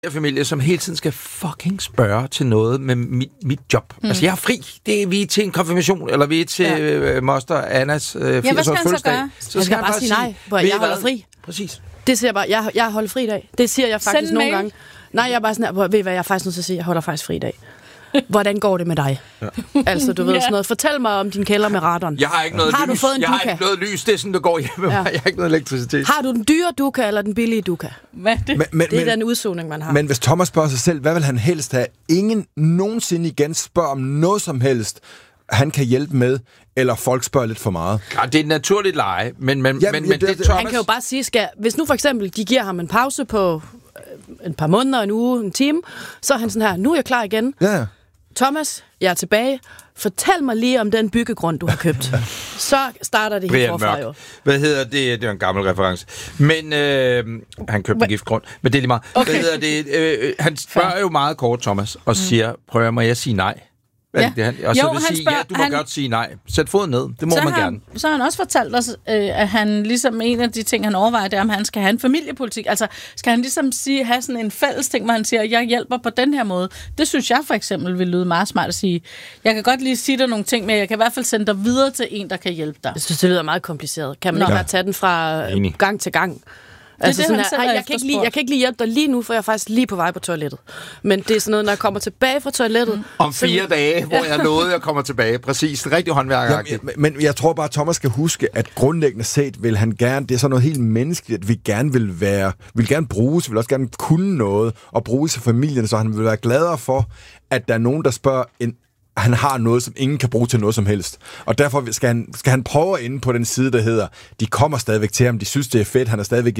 familie, som hele tiden skal fucking spørge til noget med mit job. Altså, jeg er fri. Vi er til en konfirmation, eller vi er til moster Annas 80-års fødselsdag. hvad skal han så gøre? Så skal han bare sige nej, hvor jeg holder fri. Præcis. Det siger jeg bare, jeg holder fri i dag. Det siger jeg faktisk nogle gange. Nej, jeg er bare sådan her, ved hvad, jeg er faktisk nødt til at sige, jeg holder faktisk fri i dag. Hvordan går det med dig? Ja. Altså, du ved sådan noget. Fortæl mig om din kælder med radon. Jeg har ikke noget har lys. Du fået en jeg Duka? har ikke noget lys. Det er sådan, det går hjemme. Ja. Jeg har ikke noget elektricitet. Har du den dyre Duka eller den billige Duka? Hvad det? Det er den udsugning, man har. Men hvis Thomas spørger sig selv, hvad vil han helst have? Ingen nogensinde igen spørger om noget som helst, han kan hjælpe med, eller folk spørger lidt for meget. Ja, det er et naturligt leje, men det Thomas... Han kan jo bare sige, hvis nu for eksempel, de giver ham en pause på et par måneder, en uge, en time, så er han sådan her, nu er jeg klar igen. Ja. Thomas, jeg er tilbage. Fortæl mig lige om den byggegrund, du har købt. Så starter det helt forfra jo. Hvad hedder det? Det er en gammel reference. Men han købte en giftgrund. Men det er lige meget. Okay. Hvad hedder det? Han spørger jo meget kort, Thomas, og siger, prøver mig at sige nej? Ja. Og så vil sige, du må godt sige nej. Sæt foden ned. Det må man gerne. Så har han også fortalt os, at han ligesom en af de ting, han overvejer, det er, om han skal have en familiepolitik. Altså, skal han ligesom have sådan en fælles ting, hvor han siger, jeg hjælper på den her måde. Det synes jeg for eksempel vil lyde meget smart at sige. Jeg kan godt lige sige dig nogle ting, men jeg kan i hvert fald sende dig videre til en, der kan hjælpe dig. Jeg synes, det lyder meget kompliceret. Kan man ikke bare tage den fra gang til gang? Altså sådan her, jeg kan ikke lige hjælpe dig lige nu, for jeg er faktisk lige på vej på toilettet. Men det er sådan noget, når jeg kommer tilbage fra toilettet... Om 4 dage, hvor jeg nåede, jeg kommer tilbage. Præcis, rigtig håndværkeragtigt. Men jeg tror bare, at Thomas skal huske, at grundlæggende set vil han gerne... Det er sådan noget helt menneskeligt, at vi gerne vil gerne bruges, vil også gerne kunne noget, og bruges til familien, så han vil være gladere for, at der er nogen, der spørger han har noget, som ingen kan bruge til noget som helst. Og derfor skal han prøve at inde på den side, der hedder, de kommer stadigvæk til ham, de synes, det er fedt, han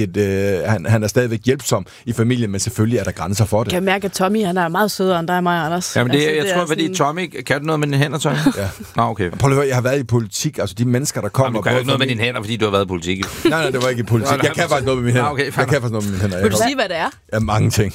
er stadigvæk hjælpsom i familien, men selvfølgelig er der grænser for det. Kan jeg mærke, at Tommy, han er meget sødere end dig og mig, Anders? Jamen, jeg tror, fordi Tommy, kan du noget med dine hænder, Tommy? Ja. Nå, okay. Prøv at høre, jeg har været i politik, altså de mennesker, der kommer... Jamen, du kan jo ikke noget med dine hænder, fordi du har været i politik. Nej, det var ikke i politik. Jeg kan faktisk noget med mine hænder. Okay, jeg kan faktisk noget med mine hænder. Vil du sige, hvad det er? Ja, mange ting.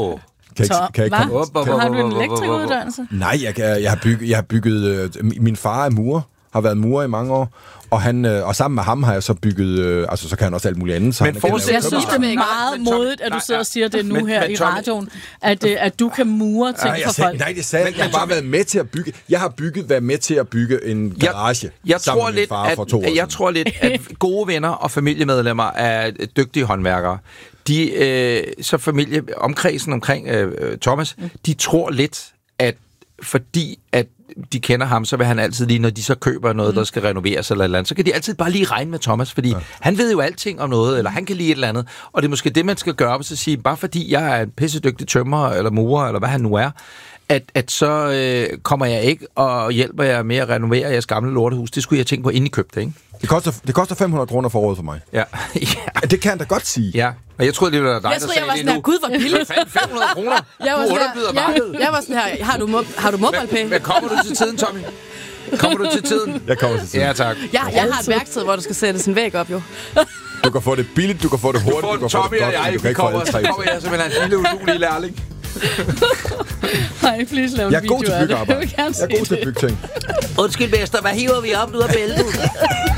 Har du en elektrikeruddannelse? Nej, jeg har bygget min far er murer, har været murer i mange år, og sammen med ham har jeg så bygget, så kan han også alt muligt andet. Men jeg synes, det er meget modigt, at du sidder og siger det nu her i radioen, at du kan mure ting for folk. Nej, det sagde jeg. Jeg har bare været med til at bygge. Jeg har været med til at bygge en garage sammen med min far for 2 år siden. Jeg tror lidt, at gode venner og familiemedlemmer er dygtige håndværkere. Så omkredsen omkring Thomas, de tror lidt, at fordi at de kender ham, så vil han altid lige, når de så køber noget, der skal renoveres eller et eller andet, så kan de altid bare lige regne med Thomas, fordi han ved jo alting om noget, eller han kan lide et eller andet, og det er måske det, man skal gøre op og så sige, bare fordi jeg er en pissedygtig tømrer, eller murer, eller hvad han nu er, at så kommer jeg ikke og hjælper jer med at renovere jeres gamle lortehus. Det skulle jeg tænke på, inden I købte, ikke? Det koster 500 kroner for året for mig. Ja. Det kan han da godt sige. Ja. Og jeg troede, det var dig, der sagde det nu. Gud, hvor billigt. 500 kroner? Du underbyder markedet. Jeg var sådan her, har du MobilePay? Men kommer du til tiden, Tommy? Kommer du til tiden? Jeg kommer til tiden. Ja, tak. Jeg har et værksted, hvor du skal sætte en væg op, jo. Du kan få det billigt, du kan få det hurtigt, du kan få det Tommy og jeg, kommer jeg simpelthen en lille udulig lærling. Nej, please lave en video af det. Jeg er god til byggearbejde. Jeg er god til at bygge ting. Undskyld, mester, hvad hiver vi op ud af bæltet?